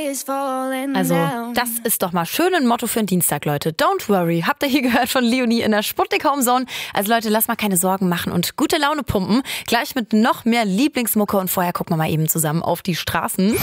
Also, das ist doch mal schön ein Motto für einen Dienstag, Leute. Don't worry. Habt ihr hier gehört von Leonie in der Sputnik Homezone? Also Leute, lasst mal keine Sorgen machen und gute Laune pumpen. Gleich mit noch mehr Lieblingsmucke und vorher gucken wir mal eben zusammen auf die Straßen.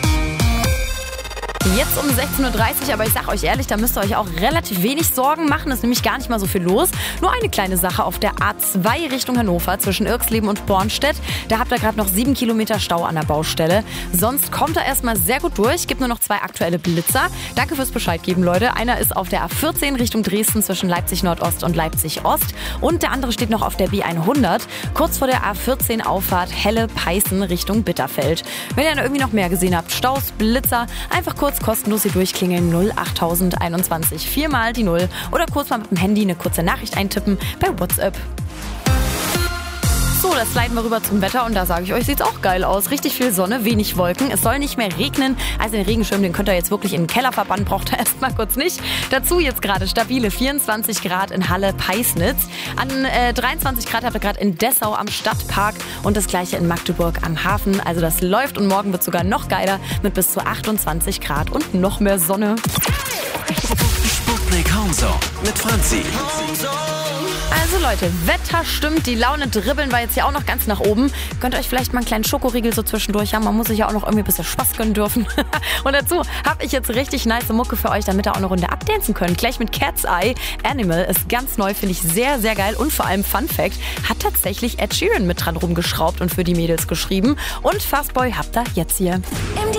Jetzt um 16.30 Uhr, aber ich sag euch ehrlich, da müsst ihr euch auch relativ wenig Sorgen machen. Es ist nämlich gar nicht mal so viel los. Nur eine kleine Sache auf der A2 Richtung Hannover zwischen Irxleben und Bornstedt. Da habt ihr gerade noch 7 Kilometer Stau an der Baustelle. Sonst kommt er erstmal sehr gut durch. Gibt nur noch 2 aktuelle Blitzer. Danke fürs Bescheid geben, Leute. Einer ist auf der A14 Richtung Dresden zwischen Leipzig Nordost und Leipzig Ost. Und der andere steht noch auf der B100. Kurz vor der A14 Auffahrt Helle-Peißen Richtung Bitterfeld. Wenn ihr irgendwie noch mehr gesehen habt, Staus, Blitzer, einfach kurz kostenlos hier durchklingeln 08021 4 die 0 oder kurz mal mit dem Handy eine kurze Nachricht eintippen bei WhatsApp. So, das leiten wir rüber zum Wetter und da sage ich euch, sieht's auch geil aus. Richtig viel Sonne, wenig Wolken. Es soll nicht mehr regnen. Also den Regenschirm, den könnt ihr jetzt wirklich in den Keller verbannen, braucht ihr erstmal kurz nicht. Dazu jetzt gerade stabile 24 Grad in Halle-Peisnitz. An 23 Grad habt ihr gerade in Dessau am Stadtpark und das gleiche in Magdeburg am Hafen. Also das läuft und morgen wird sogar noch geiler mit bis zu 28 Grad und noch mehr Sonne. Sputnik Homezone mit Franzi. Also Leute, Wetter stimmt, die Laune dribbeln wir jetzt hier auch noch ganz nach oben. Könnt ihr euch vielleicht mal einen kleinen Schokoriegel so zwischendurch haben. Man muss sich ja auch noch irgendwie ein bisschen Spaß gönnen dürfen. Und dazu habe ich jetzt richtig nice Mucke für euch, damit ihr auch eine Runde abdancen könnt. Gleich mit Cat's Eye. Animal ist ganz neu, finde ich sehr, sehr geil. Und vor allem Fun Fact, hat tatsächlich Ed Sheeran mit dran rumgeschraubt und für die Mädels geschrieben. Und Fastboy habt ihr jetzt hier. Im